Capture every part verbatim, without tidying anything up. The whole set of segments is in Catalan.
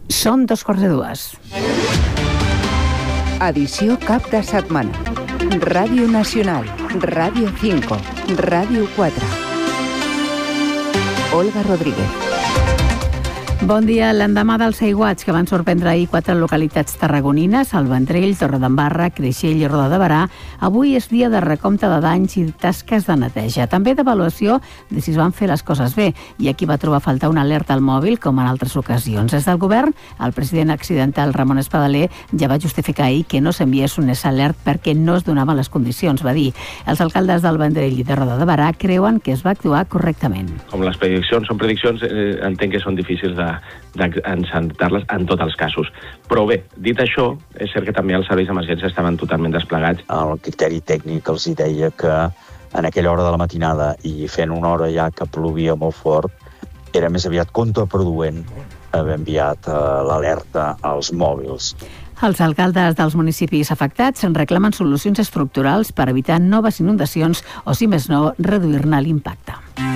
Són dos quarts de dues. Edició cap de setmana. Ràdio Nacional, Ràdio cinco, Ràdio quatre. Olga Rodríguez. Bon dia. L'endemà dels aiguats que van sorprendre ahir quatre localitats tarragonines, el Vendrell, Torredembarra, Creixell i Roda de Berà, avui és dia de recompte de danys i tasques de neteja. També d'avaluació de si es van fer les coses bé. I aquí va trobar a faltar una alerta al mòbil, com en altres ocasions. Des del govern, el president accidental Ramon Espadaler ja va justificar ahir que no s'enviés un S alert perquè no es donaven les condicions, va dir. Els alcaldes del Vendrell i de Roda de Berà creuen que es va actuar correctament. Com les prediccions són prediccions, eh, entenc que són difícils de d'encertar-les en tots els casos. Però bé, dit això, és cert que també els serveis d'emergència estaven totalment desplegats. El criteri tècnic els deia que en aquella hora de la matinada i fent una hora ja que plovia molt fort, era més aviat contraproduent haver enviat eh, l'alerta als mòbils. Els alcaldes dels municipis afectats en reclamen solucions estructurals per evitar noves inundacions o, si més no, reduir-ne l'impacte.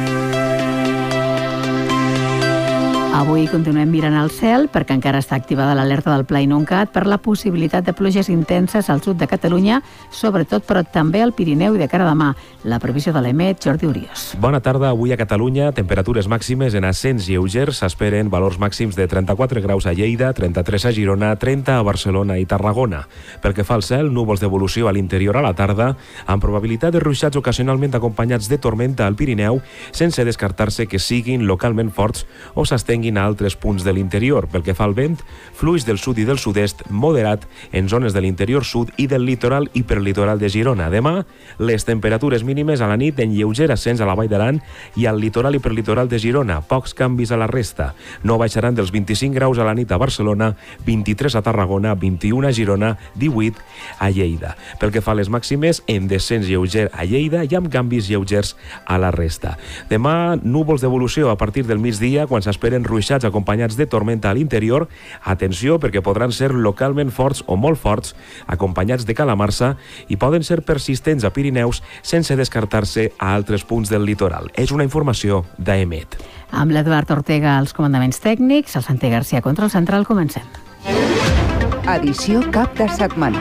Avui continuem mirant al cel perquè encara està activada l'alerta del Pla Inuncat per la possibilitat de pluges intenses al sud de Catalunya, sobretot, però també al Pirineu i de cara a demà. La previsió de l'E M E T, Jordi Uriós. Bona tarda. Avui a Catalunya, temperatures màximes en ascens lleugers. S'esperen valors màxims de trenta-quatre graus a Lleida, trenta-tres a Girona, trenta a Barcelona i Tarragona. Pel que fa al cel, núvols d'evolució a l'interior a la tarda, amb probabilitat de ruixats ocasionalment acompanyats de tormenta al Pirineu, sense descartar-se que siguin localment forts o s'estenguin a altres punts de l'interior. Pel que fa al vent, fluix del sud i del sud-est moderat en zones de l'interior sud i del litoral i per litoral de Girona. Demà, les temperatures mínimes a la nit en lleuger ascens a la Vall d'Aran i al litoral i per litoral de Girona. Pocs canvis a la resta. No baixaran dels vint-i-cinc graus a la nit a Barcelona, vint-i-tres a Tarragona, vint-i-un a Girona, divuit a Lleida. Pel que fa a les màximes, en descens lleuger a Lleida i amb canvis lleugers a la resta. Demà, núvols d'evolució a partir del migdia, quan s'esperen ruixats acompanyats de tormenta a l'interior. Atenció, perquè podran ser localment forts o molt forts, acompanyats de calamarsa, i poden ser persistents a Pirineus sense descartar-se a altres punts del litoral. És una informació d'E M E T. Amb l'Eduard Ortega als comandaments tècnics, el Santi Garcia control central, comencem. Edició cap de setmana.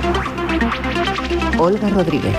Olga Rodríguez.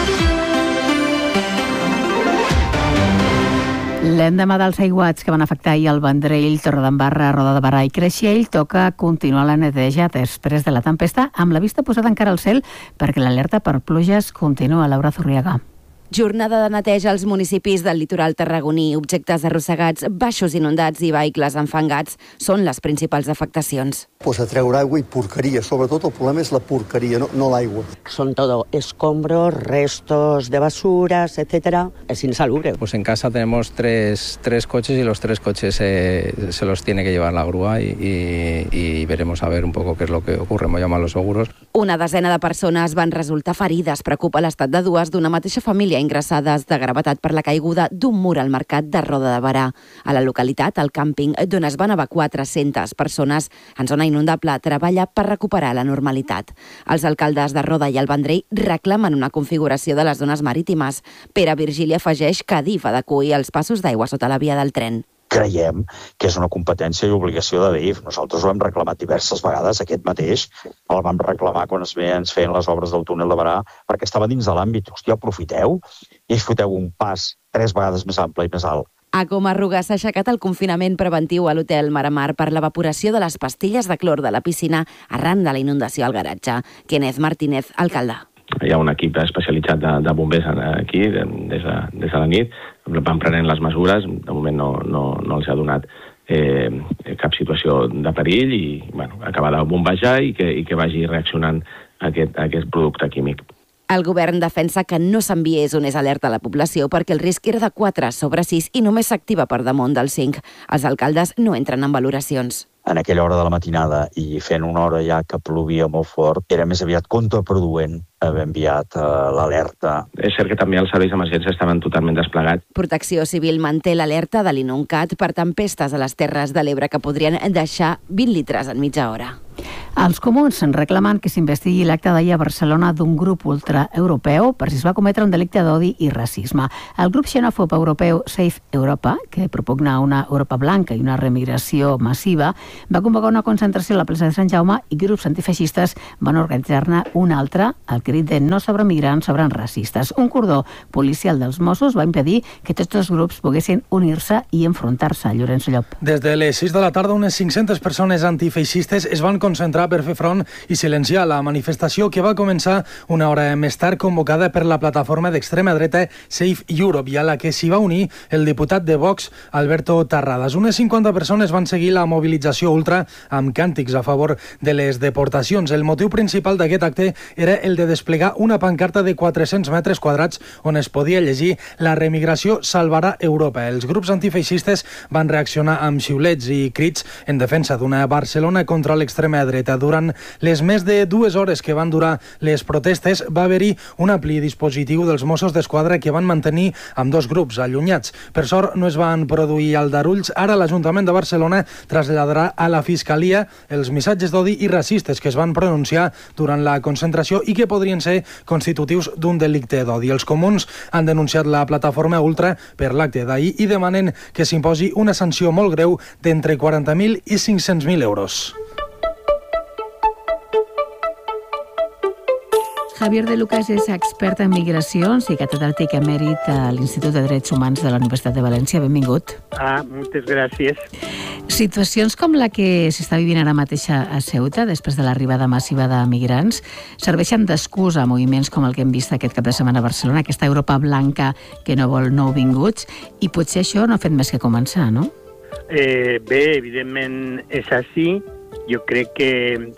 L'endemà dels aiguats que van afectar ahir el Vendrell, Torredembarra, Roda de Berà i Creixell, toca continuar la neteja després de la tempesta, amb la vista posada encara al cel perquè l'alerta per pluges continua. Laura Zurriaga. Jornada de neteja als municipis del litoral tarragoní. Objectes arrossegats, baixos inundats i vehicles enfangats són les principals afectacions. Pues a treure aigua i porqueria. Sobretot el problema és la porqueria, no, no l'aigua. Son todo escombros, restos de basuras, etcétera. Es insalubre. Pues en casa tenemos tres, tres coches y los tres coches eh, se los tiene que llevar la grúa y, y, y veremos a ver un poco qué es lo que ocurre. Hemos llamado a los seguros. Una desena de persones van resultar ferides. Preocupa l'estat de dues d'una mateixa família ingressades de gravetat per la caiguda d'un mur al mercat de Roda de Berà. A la localitat, el càmping, d'on es van evacuar tres-centes persones en zona inundable, treballa per recuperar la normalitat. Els alcaldes de Roda i el Vendrell reclamen una configuració de les zones marítimes. Pere Virgili afegeix que Adif ha d'acuir els passos d'aigua sota la via del tren. Creiem que és una competència i obligació de Adif. Nosaltres ho hem reclamat diverses vegades. Aquest mateix el vam reclamar quan es veien, ens feien les obres del túnel de Berà, perquè estava dins de l'àmbit. Hòstia, aprofiteu i foteu un pas tres vegades més ample i més alt. A Comarruga s'ha aixecat el confinament preventiu a l'hotel Maramar per l'evaporació de les pastilles de clor de la piscina arran de la inundació al garatge. Kenneth Martínez, alcalde. Hi ha un equip especialitzat de, de bombers aquí, des de, des de la nit. Van prenent les mesures, de moment no, no, no els ha donat eh, cap situació de perill i bueno, acabar de bombejar i que, i que vagi reaccionant aquest, aquest producte químic. El govern defensa que no s'enviés un alerta a la població perquè el risc era de quatre sobre sis i només s'activa per damunt del cinc. Els alcaldes no entren en valoracions. En aquella hora de la matinada i fent una hora ja que plovia molt fort, era més aviat contraproduent haver enviat eh, l'alerta. És cert que també els serveis d'emergència estaven totalment desplegats. Protecció Civil manté l'alerta de l'Inuncat per tempestes a les Terres de l'Ebre que podrien deixar vint litres en mitja hora. Els comuns reclamen que s'investigui l'acte d'ahir a Barcelona d'un grup ultraeuropeu per si es va cometre un delicte d'odi i racisme. El grup xenòfob europeu Safe Europa, que propugna una Europa blanca i una remigració massiva, va convocar una concentració a la plaça de Sant Jaume i grups antifeixistes van organitzar-ne una altra, el crit de no sobre migrants, sobre racistes. Un cordó policial dels Mossos va impedir que tots els grups poguessin unir-se i enfrontar-se. Llorenç Llop. Des de les sis de la tarda, unes cinc-centes persones antifeixistes es van concentrar per fer front i silenciar la manifestació que va començar una hora més tard, convocada per la plataforma d'extrema dreta Save Europe, i a la que s'hi va unir el diputat de Vox, Alberto Tarradas. Unes cinquanta persones van seguir la mobilització ultra amb càntics a favor de les deportacions. El motiu principal d'aquest acte era el de desplegar una pancarta de quatre-cents metres quadrats on es podia llegir «La remigració salvarà Europa». Els grups antifeixistes van reaccionar amb xiulets i crits en defensa d'una Barcelona contra l'extrema dreta. Durant les més de dues hores que van durar les protestes va haver-hi un ampli dispositiu dels Mossos d'Esquadra que van mantenir amb dos grups allunyats. Per sort no es van produir aldarulls. Ara l'Ajuntament de Barcelona traslladarà a la Fiscalia els missatges d'odi i racistes que es van pronunciar durant la concentració i que podrien ser constitutius d'un delicte d'odi. Els comuns han denunciat la plataforma ultra per l'acte d'ahir i demanen que s'imposi una sanció molt greu d'entre quaranta mil i cinc-cents mil euros. Javier de Lucas és expert en migracions i catedràtic emèrit a l'Institut de Drets Humans de la Universitat de València. Benvingut. Ah, moltes gràcies. Situacions com la que s'està vivint ara mateix a Ceuta, després de l'arribada massiva de migrants, serveixen d'excusa a moviments com el que hem vist aquest cap de setmana a Barcelona, aquesta Europa blanca que no vol nouvinguts, i potser això no ha fet més que començar, no? Eh, bé, evidentment és així. Jo crec que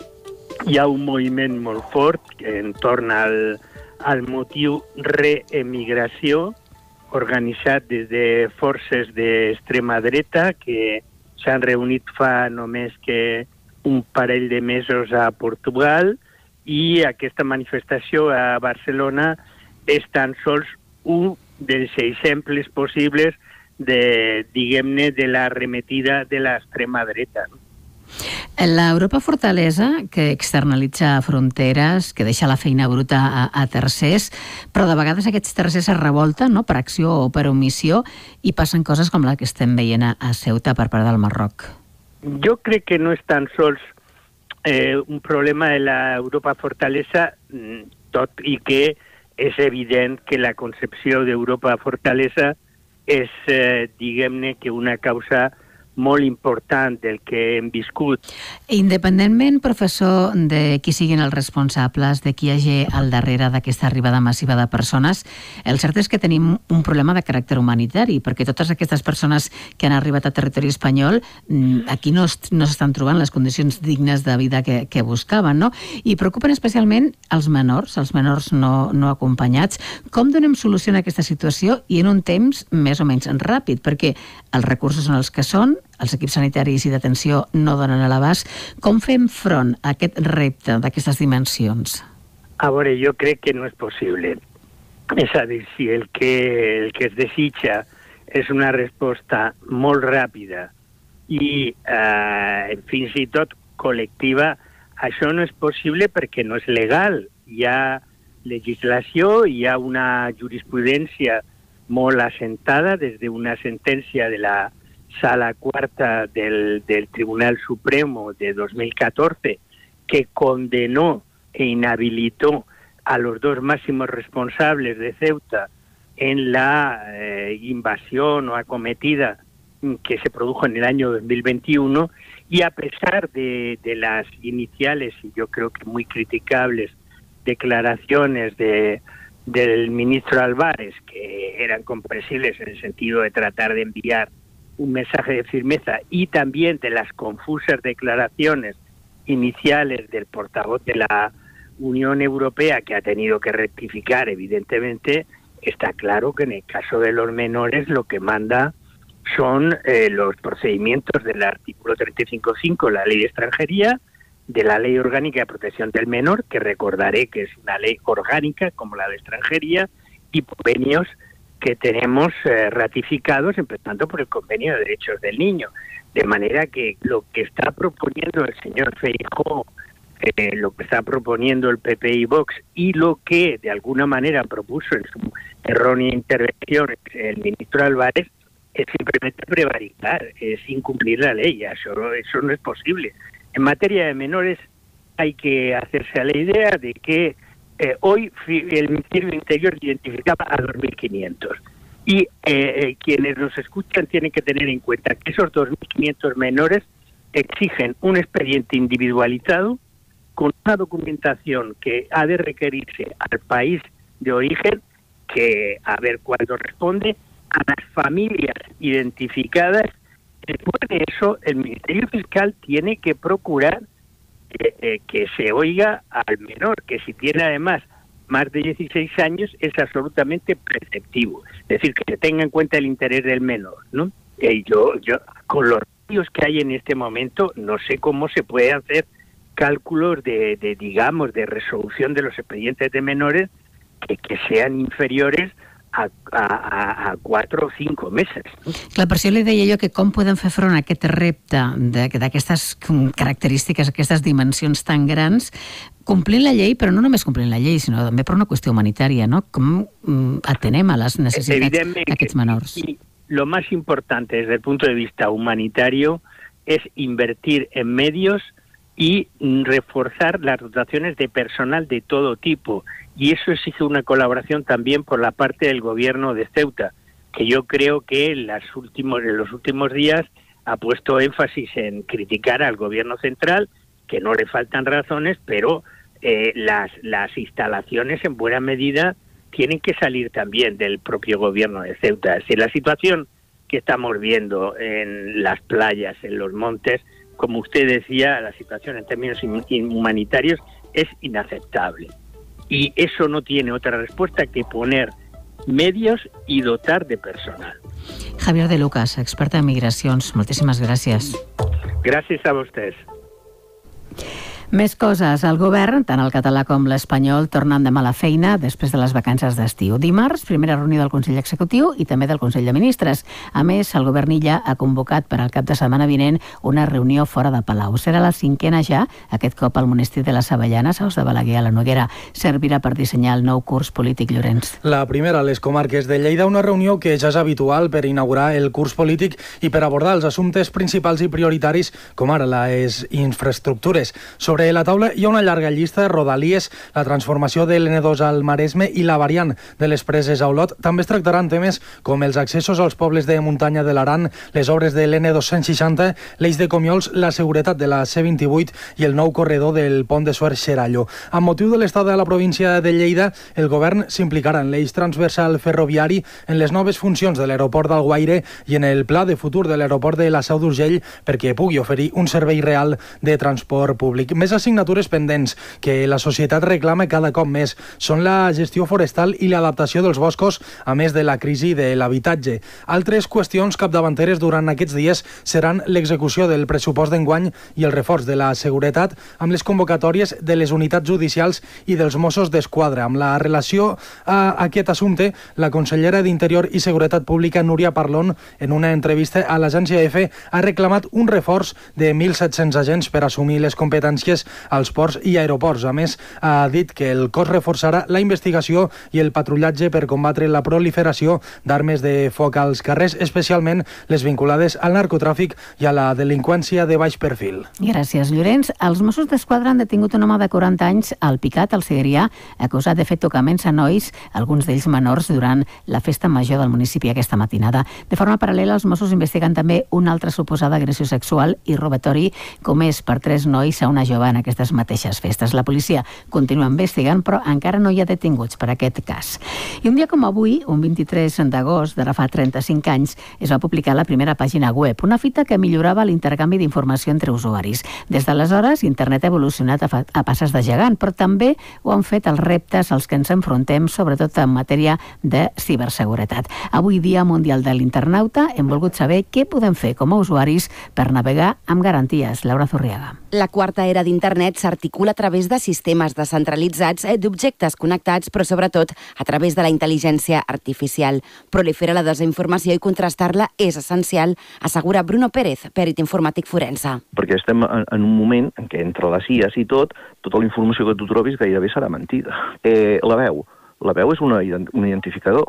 hi ha un moviment molt fort entorn al, al motiu reemigració, organitzat des de forces d'extrema dreta que s'han reunit fa només que un parell de mesos a Portugal, i aquesta manifestació a Barcelona és tan sols un dels exemples possibles de, diguem-ne, de la arremetida de l'extrema dreta. L'Europa fortalesa, que externalitza fronteres, que deixa la feina bruta a, a tercers, però de vegades aquests tercers es revolten, no?, per acció o per omissió, i passen coses com la que estem veient a, a Ceuta per part del Marroc. Jo crec que no és tan sols eh, un problema de l'Europa fortalesa, tot i que és evident que la concepció d'Europa fortalesa és, eh, diguem-ne, que una causa molt important del que hem viscut. Independentment, professor, de qui siguin els responsables, de qui hi hagi al darrere d'aquesta arribada massiva de persones, el cert és que tenim un problema de caràcter humanitari, perquè totes aquestes persones que han arribat a territori espanyol aquí no, no s'estan trobant les condicions dignes de vida que, que buscaven, no? I preocupen especialment els menors, els menors no, no acompanyats. Com donem solució a aquesta situació i en un temps més o menys ràpid? Perquè els recursos són els que són, els equips sanitaris i d'atenció no donen a l'abast. Com fem front a aquest repte d'aquestes dimensions? A veure, jo crec que no és possible. És a dir, si el que, el que es desitja és una resposta molt ràpida i eh, fins i tot col·lectiva, això no és possible perquè no és legal. Hi ha legislació, hi ha una jurisprudència molt assentada des d'una sentència de la Sala Cuarta del, del Tribunal Supremo de dos mil catorce que condenó e inhabilitó a los dos máximos responsables de Ceuta en la eh, invasión o acometida que se produjo en el año dos mil veintiuno, y a pesar de, de las iniciales y yo creo que muy criticables declaraciones de, del ministro Álvarez, que eran comprensibles en el sentido de tratar de enviar un mensaje de firmeza, y también de las confusas declaraciones iniciales del portavoz de la Unión Europea, que ha tenido que rectificar, evidentemente, está claro que en el caso de los menores lo que manda son eh, los procedimientos del artículo treinta y cinco punto cinco, la Ley de Extranjería, de la Ley Orgánica de Protección del Menor, que recordaré que es una ley orgánica como la de Extranjería, y convenios que tenemos eh, ratificados, empezando por el Convenio de Derechos del Niño. De manera que lo que está proponiendo el señor Feijóo, eh, lo que está proponiendo el P P y Vox, y lo que de alguna manera propuso en su errónea intervención el ministro Álvarez, es simplemente prevaricar, es incumplir la ley. Eso, eso no es posible. En materia de menores hay que hacerse a la idea de que eh, hoy el Ministerio de Interior identificaba a dos mil quinientos. Y eh, eh, quienes nos escuchan tienen que tener en cuenta que esos dos mil quinientos menores exigen un expediente individualizado con una documentación que ha de requerirse al país de origen, que a ver cuándo responde, a las familias identificadas. Después de eso, el Ministerio Fiscal tiene que procurar que, eh, que se oiga al menor, que si tiene además más de dieciséis años es absolutamente preceptivo. Es decir, que se tenga en cuenta el interés del menor, ¿no? Eh, yo, yo, con los ratios que hay en este momento, no sé cómo se puede hacer cálculos de, de digamos, de resolución de los expedientes de menores que, que sean inferiores a, a, a quatre o cinc mesos. Clar, per això li deia jo que com podem fer front a aquest repte d'aquestes característiques, aquestes dimensions tan grans, complint la llei, però no només complint la llei, sinó també per una qüestió humanitària, ¿no? Com atenem a les necessitats d'aquests menors? Y lo más importante desde el punto de vista humanitario es invertir en medios y reforzar las dotaciones de personal de todo tipo. Y eso exige una colaboración también por la parte del gobierno de Ceuta, que yo creo que en, las últimos, en los últimos días ha puesto énfasis en criticar al gobierno central, que no le faltan razones, pero eh, las, las instalaciones en buena medida tienen que salir también del propio gobierno de Ceuta. Es decir, la situación que estamos viendo en las playas, en los montes, como usted decía, la situación en términos humanitarios es inaceptable. Y eso no tiene otra respuesta que poner medios y dotar de personal. Javier de Lucas, experta en migracions, moltíssimes gràcies. Gràcies a vostès. Més coses. El govern, tant el català com l'espanyol, tornen demà a la feina després de les vacances d'estiu. Dimarts, primera reunió del Consell Executiu i també del Consell de Ministres. A més, el govern Illa ha convocat per al cap de setmana vinent una reunió fora de Palau. Serà la cinquena ja, aquest cop al monestir de les Avellanes, Aus de Balaguer, a la Noguera. Servirà per dissenyar el nou curs polític, Llorenç. La primera a les comarques de Lleida, una reunió que ja és habitual per inaugurar el curs polític i per abordar els assumptes principals i prioritaris, com ara les infraestructures. Sobre la taula hi ha una llarga llista de rodalies, la transformació de l'N dos al Maresme i la variant de les preses a Olot. També es tractaran temes com els accessos als pobles de muntanya de l'Aran, les obres de l'N dos-cents seixanta, l'eix de Comiols, la seguretat de la C vint-i-vuit i el nou corredor del pont de Suert-Xerallo. Amb motiu de l'estat de la província de Lleida, el govern s'implicarà en l'eix transversal ferroviari, en les noves funcions de l'aeroport d'Alguaire i en el pla de futur de l'aeroport de la Seu d'Urgell perquè pugui oferir un servei real de transport públic. Més assignatures pendents que la societat reclama cada cop més són la gestió forestal i l'adaptació dels boscos, a més de la crisi de l'habitatge. Altres qüestions capdavanteres durant aquests dies seran l'execució del pressupost d'enguany i el reforç de la seguretat amb les convocatòries de les unitats judicials i dels Mossos d'Esquadra. Amb la relació a aquest assumpte, la consellera d'Interior i Seguretat Pública, Núria Parlon, en una entrevista a l'agència EFE, ha reclamat un reforç de mil set-cents agents per assumir les competències als ports i aeroports. A més, ha dit que el cos reforçarà la investigació i el patrullatge per combatre la proliferació d'armes de foc als carrers, especialment les vinculades al narcotràfic i a la delinqüència de baix perfil. Gràcies, Llorenç. Els Mossos d'Esquadra han detingut un home de quaranta anys al Picat, al Segrià, acusat de fer tocaments a nois, alguns d'ells menors, durant la festa major del municipi aquesta matinada. De forma paral·lela, els Mossos investiguen també una altra suposada agressió sexual i robatori comès per tres nois a una jove en aquestes mateixes festes. La policia continua investigant, però encara no hi ha detinguts per aquest cas. I un dia com avui, un vint-i-tres d'agost d'ara fa trenta-cinc anys, es va publicar la primera pàgina web, una fita que millorava l'intercanvi d'informació entre usuaris. Des d'aleshores, internet ha evolucionat a, fa, a passes de gegant, però també ho han fet els reptes als que ens enfrontem, sobretot en matèria de ciberseguretat. Avui, Dia Mundial de l'Internauta, hem volgut saber què podem fer com a usuaris per navegar amb garanties. Laura Zurriaga. La quarta era d'internet s'articula a través de sistemes descentralitzats d'objectes connectats, però sobretot a través de la intel·ligència artificial. Prolifera la desinformació i contrastar-la és essencial, assegura Bruno Pérez, perit informàtic forense. Perquè estem en un moment en què entre les I As i tot, tota la informació que tu trobis gairebé serà mentida. Eh, la veu. La veu és una, un identificador.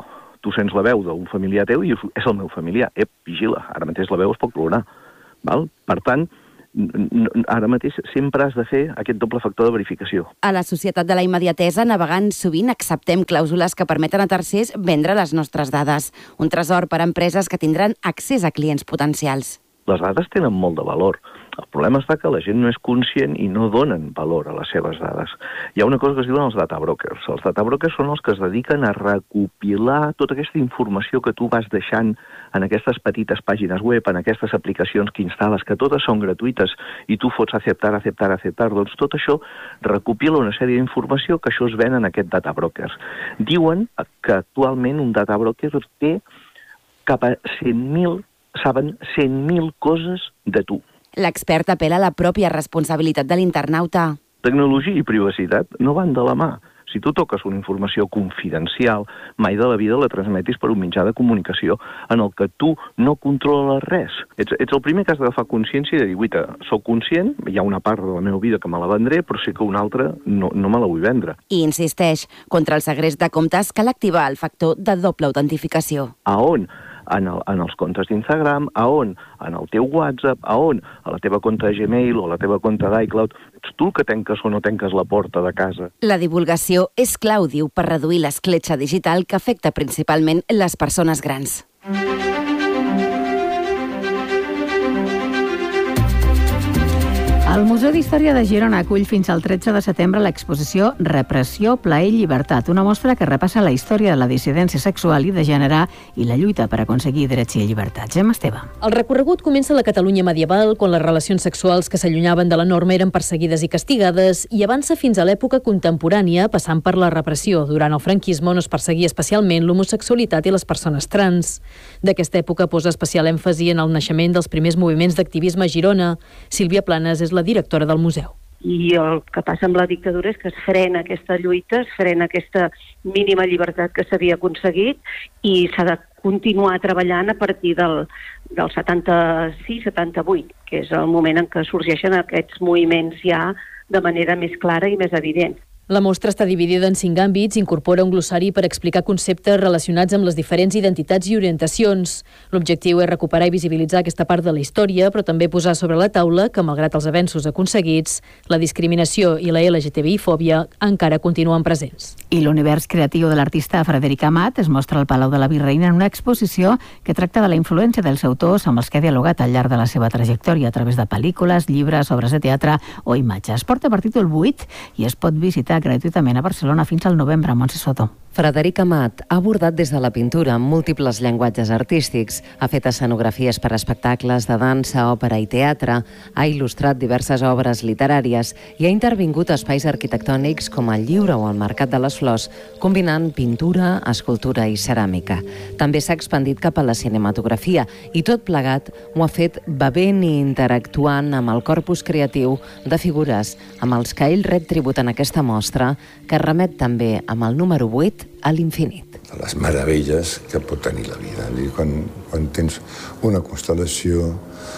tu sents la veu d'un familiar teu i és el meu familiar. Ep, vigila, ara mateix la veu es pot clonar. Val? Per tant, ara mateix sempre has de fer aquest doble factor de verificació. A la societat de la immediatesa, navegant sovint acceptem clàusules que permeten a tercers vendre les nostres dades. Un tresor per a empreses que tindran accés a clients potencials. Les dades tenen molt de valor. El problema està que la gent no és conscient i no donen valor a les seves dades. Hi ha una cosa que es diuen els data brokers. Els data brokers són els que es dediquen a recopilar tota aquesta informació que tu vas deixant en aquestes petites pàgines web, en aquestes aplicacions que instal·les, que totes són gratuïtes i tu fots acceptar, acceptar, acceptar. Doncs tot això recopila una sèrie d'informació que això es ven en aquest data brokers. Diuen que actualment un data broker té cap a cent mil, saben cent mil coses de tu. L'expert apel·la a la pròpia responsabilitat de l'internauta. Tecnologia i privacitat no van de la mà. Si tu toques una informació confidencial, mai de la vida la transmetis per un mitjà de comunicació en el que tu no controles res. Ets, ets el primer que has d'agafar consciència i de dir, guita, soc conscient, hi ha una part de la meva vida que me la vendré, però sé que una altra no, no me la vull vendre. I insisteix, contra el segrest de comptes cal activar el factor de doble autentificació. A on? En, el, en els comptes d'Instagram, a on? En el teu WhatsApp, a on? A la teva compte de Gmail o a la teva compte d'iCloud. Ets tu el que tanques o no tanques la porta de casa. La divulgació és clau, diu, per reduir l'escletxa digital que afecta principalment les persones grans. El Museu d'Història de Girona acull fins al tretze de setembre l'exposició Repressió, plaer i llibertat, una mostra que repassa la història de la dissidència sexual i de gènere i la lluita per aconseguir drets i llibertats. Gemma Esteve. El recorregut comença a la Catalunya medieval, quan les relacions sexuals que s'allunyaven de la norma eren perseguides i castigades, i avança fins a l'època contemporània, passant per la repressió. Durant el franquisme, on es perseguia especialment l'homosexualitat i les persones trans. D'aquesta època posa especial èmfasi en el naixement dels primers moviments d'activisme a Girona. Sílvia Planes és la directora del museu. I el que passa amb la dictadura és que es frena aquesta lluita, es frena aquesta mínima llibertat que s'havia aconseguit i s'ha de continuar treballant a partir del, del setanta-sis setanta-vuit, que és el moment en què sorgeixen aquests moviments ja de manera més clara i més evident. La mostra està dividida en cinc àmbits, incorpora un glossari per explicar conceptes relacionats amb les diferents identitats i orientacions. L'objectiu és recuperar i visibilitzar aquesta part de la història, però també posar sobre la taula que, malgrat els avenços aconseguits, la discriminació i la L G T B I-fòbia encara continuen presents. I l'univers creatiu de l'artista Frederic Amat es mostra al Palau de la Virreina en una exposició que tracta de la influència dels autors amb els que ha dialogat al llarg de la seva trajectòria a través de pel·lícules, llibres, obres de teatre o imatges. Porta per títol vuit i es pot visitar gratuïtament a Barcelona fins al novembre. Montse Soto. Frederic Amat ha abordat des de la pintura múltiples llenguatges artístics, ha fet escenografies per a espectacles de dansa, òpera i teatre, ha il·lustrat diverses obres literàries i ha intervingut a espais arquitectònics com el Lliure o el Mercat de les Flors, combinant pintura, escultura i ceràmica. També s'ha expandit cap a la cinematografia i tot plegat ho ha fet bevent i interactuant amb el corpus creatiu de figures amb els que ell ret tribut en aquesta mostra, que remet també amb el número vuit a l'infinit. De les meravelles que pot tenir la vida. Quan, quan tens una constel·lació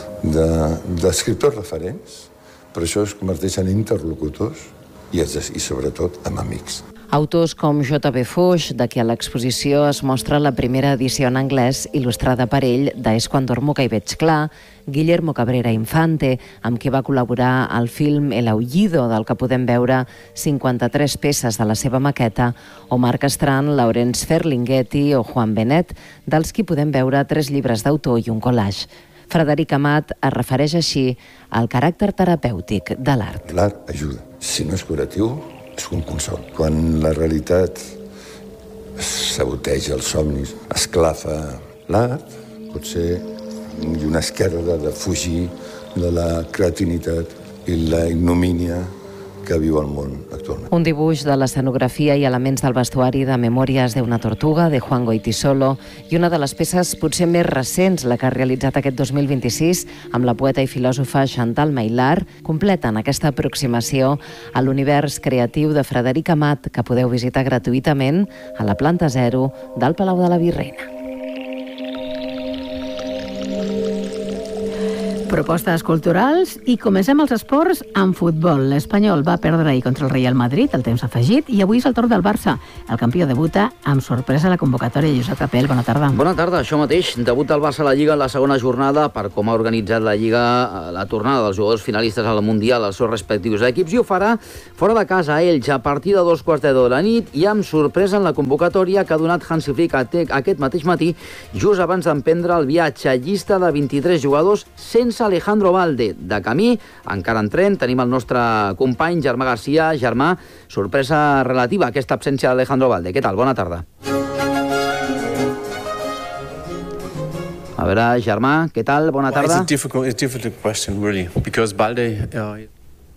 d'escriptors de, referents, per això es converteixen en interlocutors i, i sobretot en amics. Autors com J B Foix, de qui a l'exposició es mostra la primera edició en anglès il·lustrada per ell de És quan dormo que hi veig clar, Guillermo Cabrera Infante, amb qui va col·laborar al film El Aullido, del que podem veure cinquanta-tres peces de la seva maqueta, o Marc Estran, Laurence Ferlinghetti o Juan Benet, dels qui podem veure tres llibres d'autor i un collage. Frederic Amat es refereix així al caràcter terapèutic de l'art. L'art ajuda. Si no és curatiu, és un consol. Quan la realitat saboteja els somnis, esclafa l'art, pot ser una esquerda de fugir de la creativitat i la ignomínia que viu el món actualment. Un dibuix de l'escenografia i elements del vestuari de Memòries de una tortuga, de Juan Goytisolo, i una de les peces potser més recents, la que ha realitzat aquest dos mil vint-i-sis, amb la poeta i filòsofa Chantal Mailar, completen aquesta aproximació a l'univers creatiu de Frederic Amat, que podeu visitar gratuïtament a la planta zero del Palau de la Virreina. Propostes culturals i comencem els esports amb futbol. L'Espanyol va perdre ahir contra el Real Madrid, el temps afegit, i avui és el torn del Barça. El campió debuta amb sorpresa a la convocatòria. Josep Capell, bona tarda. Bona tarda, això mateix. Debuta el Barça a la Lliga en la segona jornada per com ha organitzat la Lliga la tornada dels jugadors finalistes al Mundial als seus respectius equips, i ho farà fora de casa a Elx a partir de dos quarts de deu de la nit i amb sorpresa en la convocatòria que ha donat Hansi Flick aquest mateix matí, just abans d'emprendre el viatge. Llista de vint-i-tres jugadors sense Alejandro Valde. De camí, encara en tren, tenim el nostre company Germà Garcia. Germà, sorpresa relativa a aquesta absència d'Alejandro Valde. Què tal? Bona tarda. A veure, Germà, què tal? Bona tarda. Well, it's a difficult, it's a difficult question, really, because Valde... Uh...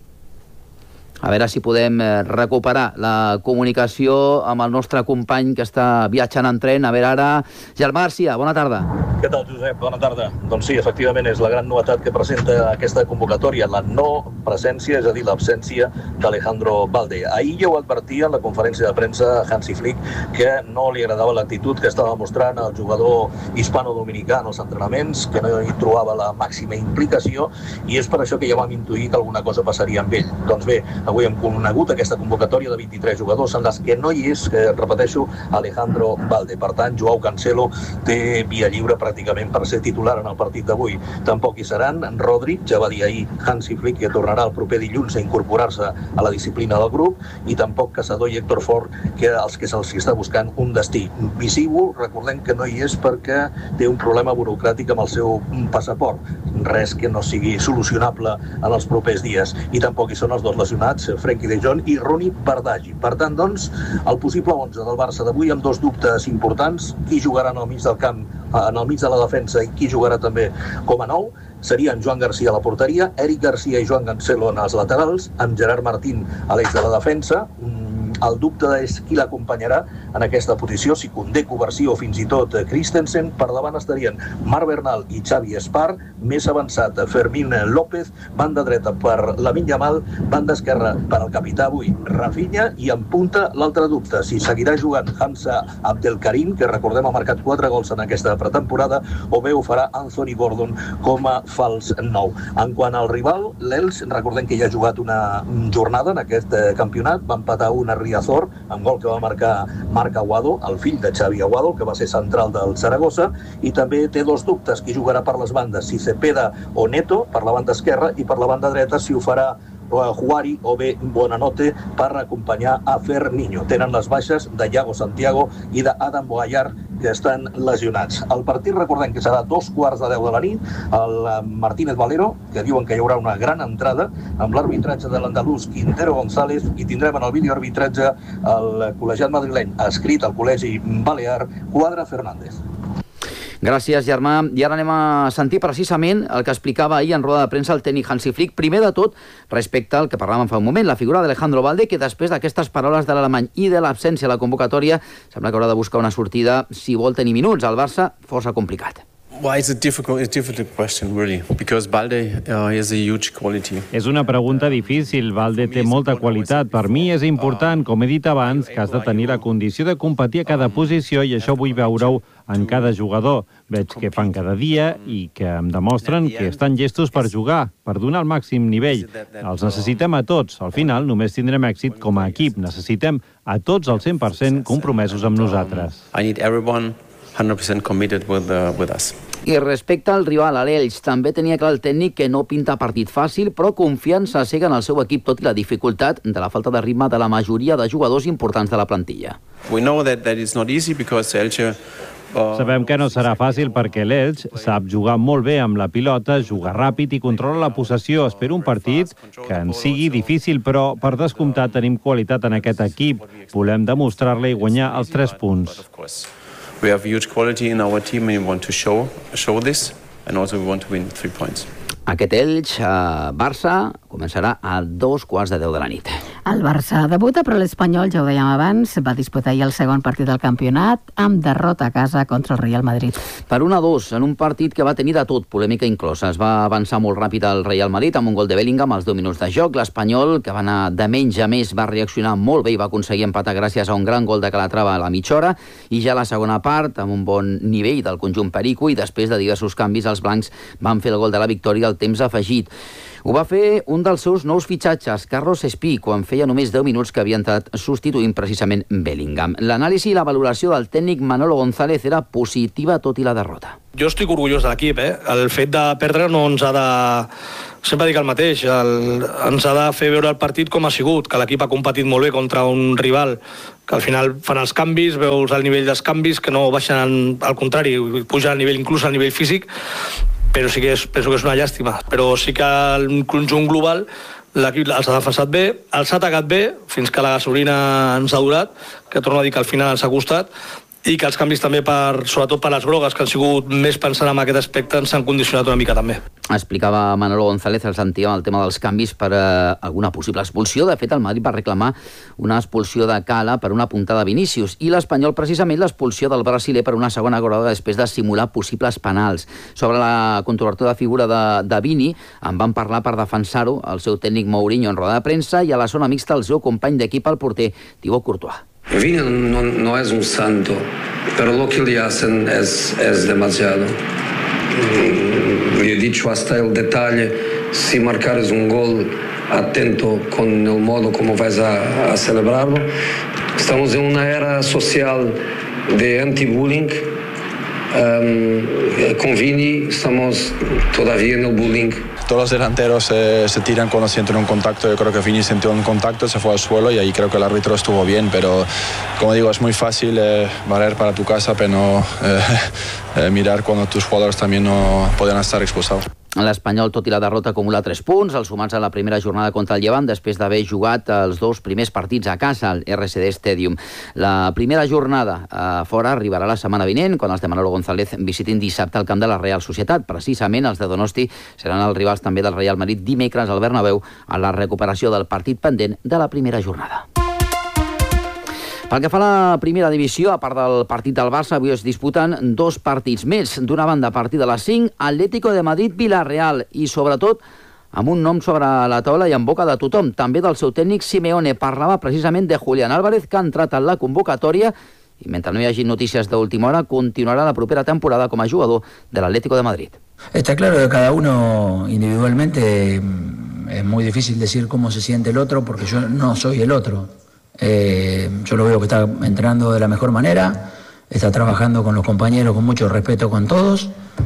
A veure si podem recuperar la comunicació amb el nostre company que està viatjant en tren. A veure ara, Germà Garcia, bona tarda. Què tal, Josep? Bona tarda. Doncs sí, efectivament, és la gran novetat que presenta aquesta convocatòria, la no presència, és a dir, l'absència d'Alejandro Valde. Ahir ja ho advertia en la conferència de premsa Hansi Flick que no li agradava l'actitud que estava mostrant el jugador hispano-dominicà en els entrenaments, que no hi trobava la màxima implicació, i és per això que ja vam intuir que alguna cosa passaria amb ell. Doncs bé, avui hem conegut aquesta convocatòria de vint-i-tres jugadors en les que no hi és, que repeteixo, Alejandro Valde. Per tant, Joao Cancelo té via lliure pràcticament per ser titular en el partit d'avui. Tampoc hi seran Rodri, ja va dir ahir Hansi Flick que tornarà el proper dilluns a incorporar-se a la disciplina del grup, i tampoc Caçador i Héctor Fort, que els que se'ls està buscant un destí. Visíbul, recordem que no hi és perquè té un problema burocràtic amb el seu passaport. Res que no sigui solucionable en els propers dies. I tampoc hi són els dos lesionats, Frenkie de Jong i Ronny Bardghji. Per tant, doncs, el possible onze del Barça d'avui amb dos dubtes importants: qui jugarà en el mig del camp, en el mig de la defensa, i qui jugarà també com a nou. Serien Joan Garcia a la porteria, Eric Garcia i Joan Cancelo en els laterals, amb Gerard Martín a l'eix de la defensa. El dubte és qui l'acompanyarà en aquesta posició, si Koundé, Covarsí o fins i tot Christensen. Per davant estarien Marc Bernal i Xavi Espar, més avançat Fermín López, banda dreta per Lamine Yamal, banda esquerra per al capità avui Rafinha, i en punta l'altre dubte, si seguirà jugant Hamza Abdelkarim, que recordem ha marcat quatre gols en aquesta pretemporada, o bé ho farà Anthony Gordon com a fals nou. En quant al rival, l'Elx, recordem que ja ha jugat una jornada en aquest campionat, va empatar una Riazor, amb gol que va marcar Marc Aguado, el fill de Xavi Aguado, que va ser central del Saragossa, i també té dos dubtes, qui jugarà per les bandes, si Cepeda o Neto, per la banda esquerra, i per la banda dreta, si ho farà Juari o bé Buonanotte per acompanyar a Ferninho. Tenen les baixes de Iago Santiago i d'Adam Boayar, que estan lesionats. El partit, recordem que serà dos quarts de deu de la nit. El Martínez Valero, que diuen que hi haurà una gran entrada, amb l'arbitratge de l'andalús Quintero González, i tindrem en el videoarbitratge el col·legiat madrileny adscrit al Col·legi Balear, Quadra Fernández. Gràcies, Germà. I ara anem a sentir precisament el que explicava ahir en roda de premsa el tècnic Hansi Flick. Primer de tot, respecte al que parlàvem fa un moment, la figura d'Alejandro Valde, que després d'aquestes paraules de l'alemany i de l'absència a la convocatòria, sembla que haurà de buscar una sortida si vol tenir minuts. Al Barça, força complicat. Well, it's a difficult, it's a difficult question, really, because Valde uh, has a huge quality. És una pregunta difícil. Valde té molta qualitat. Per mi és important, com he dit abans, que has de tenir la condició de competir a cada posició, i això vull veure-ho en cada jugador. Veig que fan cada dia i que em demostren que estan llestos per jugar, per donar el màxim nivell. Els necessitem a tots. Al final només tindrem èxit com a equip. Necessitem a tots al cent per cent compromesos amb nosaltres. I need everyone one hundred percent committed with, uh, with us. I respecte al rival, a l'Elx, també tenia clar el tècnic que no pinta partit fàcil, però confiança cega en el seu equip, tot i la dificultat de la falta de ritme de la majoria de jugadors importants de la plantilla. We know that that is not easy because Elche Sabem que no serà fàcil perquè l'Elx sap jugar molt bé amb la pilota, jugar ràpid i controla la possessió. Espero un partit que en sigui difícil, però per descomptat tenim qualitat en aquest equip. Volem demostrar-la i guanyar els tres punts. We have huge quality in our team and we want to show, show this, and also we want to win three points. Aquest Elx, a Barça, començarà a dos quarts de deu de la nit. El Barça debuta, però l'Espanyol, ja ho dèiem abans, va disputar ahir el segon partit del campionat amb derrota a casa contra el Real Madrid. Per un a dos, en un partit que va tenir de tot, polèmica inclosa. Es va avançar molt ràpid al Real Madrid amb un gol de Bellingham als deu minuts de joc. L'Espanyol, que va anar de menys a més, va reaccionar molt bé i va aconseguir empatar gràcies a un gran gol de Calatrava a la mitja hora. I ja a la segona part, amb un bon nivell del conjunt perico i després de diversos canvis, els blancs van fer el gol de la victòria al temps afegit. Ho va fer un dels seus nous fitxatges, Carlos Espí, quan feia només deu minuts que havia entrat substituint precisament Bellingham. L'anàlisi i la valoració del tècnic Manolo González era positiva tot i la derrota. Jo estic orgullós de l'equip, eh? El fet de perdre no ens ha de... Sempre dic el mateix, el... ens ha de fer veure el partit com ha sigut, que l'equip ha competit molt bé contra un rival que al final fan els canvis, veus el nivell dels canvis, que no baixen, al contrari, puja el nivell, inclús el nivell físic, però sí que és, penso que és una llàstima. Però sí que el conjunt global l'equip els ha defensat bé, els ha atacat bé, fins que la gasolina ens ha durat, que torno a dir que al final ens ha costat, i que els canvis també, per, sobretot per les grogues, que han sigut més pensant en aquest aspecte, ens han condicionat una mica també. Explicava Manolo González, el sentíem, el tema dels canvis per eh, alguna possible expulsió. De fet, el Madrid va reclamar una expulsió de Cala per una puntada de Vinícius i l'Espanyol, precisament, l'expulsió del brasiler per una segona groga després de simular possibles penals. Sobre la controvertida figura de, de Vini, en van parlar per defensar-ho el seu tècnic Mourinho en roda de premsa i a la zona mixta el seu company d'equip, el porter Thibaut Courtois. Vini no, no es un santo, pero lo que le hacen es, es demasiado. Le he dicho hasta el detalle, si marcares un gol, atento con el modo como vas a, a celebrarlo. Estamos en una era social de anti-bullying. Um, con Vini estamos todavía en el bullying. Todos los delanteros eh, se tiran cuando sienten un contacto. Yo creo que Vini sintió un contacto, se fue al suelo y ahí creo que el árbitro estuvo bien, pero como digo, es muy fácil eh, valer para tu casa, pero no eh, eh, mirar cuando tus jugadores también no pueden estar expulsados. L'Espanyol, tot i la derrota, acumula tres punts, els sumats a la primera jornada contra el Llevant, després d'haver jugat els dos primers partits a casa, al R C D Stadium. La primera jornada a fora arribarà la setmana vinent, quan els de Manolo González visitin dissabte al camp de la Real Societat. Precisament els de Donosti seran els rivals també del Real Madrid dimecres al Bernabéu a la recuperació del partit pendent de la primera jornada. Pel que fa a la primera divisió, a part del partit del Barça, avui es disputen dos partits més. D'una banda, a partir de les cinc, Atlético de Madrid-Villarreal i, sobretot, amb un nom sobre la taula i en boca de tothom, també del seu tècnic Simeone. Parlava precisament de Julián Álvarez, que ha entrat en la convocatòria i, mentre no hi hagi notícies d'última hora, continuarà la propera temporada com a jugador de l'Atlético de Madrid. Está claro que cada uno individualmente es muy difícil decir cómo se siente el otro, porque yo no soy el otro. Eh, yo lo veo que está entrenando de la mejor manera, está trabajando con los compañeros con mucho respeto con todos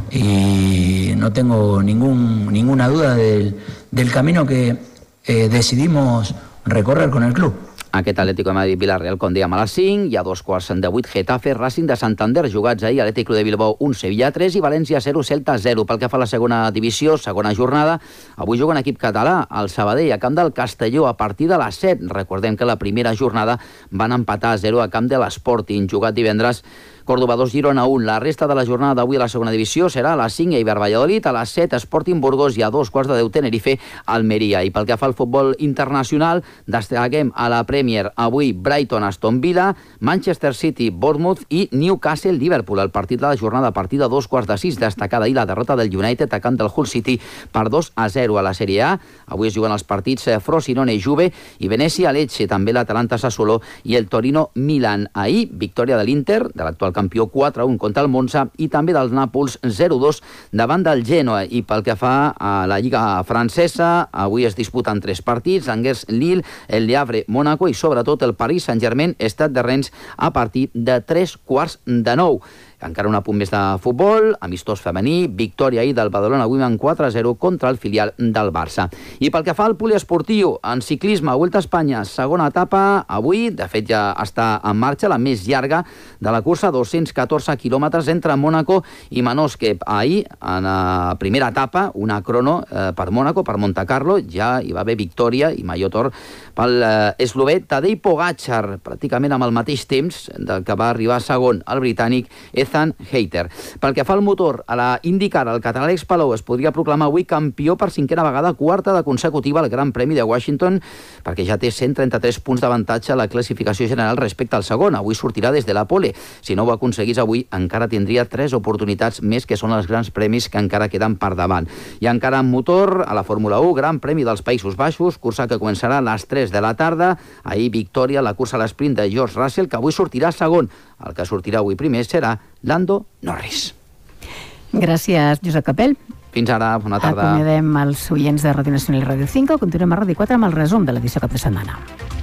y no tengo ningún, ninguna duda del, del camino que eh, decidimos recorrer con el club. Aquest Atlético de Madrid-Villarreal, com dèiem, a les cinc, hi ha dos quarts de vuit, Getafe, Racing de Santander, jugats ahir, Atlètic de Bilbao un, Sevilla tres i València zero, Celta zero. Pel que fa a la segona divisió, segona jornada, avui juga un equip català, el Sabadell, a camp del Castelló, a partir de les set. Recordem que la primera jornada van empatar a zero a camp de l'Sporting, jugat divendres, Córdoba dos, Girona un. La resta de la jornada d'avui a la segona divisió serà a les cinc, Eibar Valladolid, a les set, Sporting Burgos i a dos quarts de deu, Tenerife, Almeria. I pel que fa al futbol internacional, destaquem a la Premier avui Brighton, Aston Villa, Manchester City, Bournemouth i Newcastle, Liverpool. El partit de la jornada a partir de dos quarts de sis, destacada ahir la derrota del United a camp del Hull City per dos a zero a la Sèrie A. Avui es juguen els partits Frosinone, Juve i Venezia, Lecce, també l'Atalanta, Sassuolo i el Torino, Milan. Ahir, victòria de l'Inter, de l'actual campió quatre a un contra el Monza i també del Nàpols zero dos davant del Genoa. I pel que fa a la Lliga francesa, avui es disputen tres partits, Angers, Lille, el Le Havre, Mónaco i sobretot el Paris Saint-Germain, Stade de Rennes a partir de tres quarts de nou. Encara un apunt més de futbol, amistós femení, victòria ahir del Badalona Women quatre a zero contra el filial del Barça. I pel que fa al poliesportiu, en ciclisme, Vuelta a Espanya, segona etapa, avui, de fet ja està en marxa, la més llarga de la cursa, dos-cents catorze quilòmetres entre Mónaco i Manosque. Ahir, en la primera etapa, una crono eh, per Mónaco, per Montecarlo, ja hi va haver victòria i major tor pel eh, eslové Tadej Pogačar, pràcticament amb el mateix temps del que va arribar segon el britànic Ethan Ethan Hayter. Pel que fa al motor, a la IndyCar, el català Alex Palou es podria proclamar avui campió per cinquena vegada, quarta de consecutiva al Gran Premi de Washington, perquè ja té cent trenta-tres punts d'avantatge a la classificació general respecte al segon. Avui sortirà des de la pole. Si no ho aconseguís avui, encara tindria tres oportunitats més, que són els grans premis que encara queden per davant. I encara en motor, a la Fórmula u, Gran Premi dels Països Baixos, cursa que començarà a les tres de la tarda. Ahir victòria a la cursa a l'esprint de George Russell, que avui sortirà segon. El que sortirà avui primer serà Lando Norris. Gràcies, Josep Capell. Fins ara, bona tarda. Acomiadem els oients de Ràdio Nacional i Ràdio cinc. Continuem a Ràdio quatre amb el resum de l'edició cap de setmana.